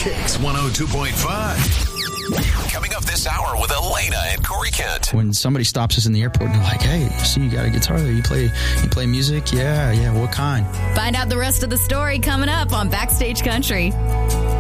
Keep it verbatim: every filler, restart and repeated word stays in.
Kicks one oh two point five. Coming up this hour with Elena and Corey Kent. When somebody stops us in the airport and they're like, hey, see, you got a guitar there. You play you play music? Yeah, yeah. What kind? Find out the rest of the story coming up on Backstage Country.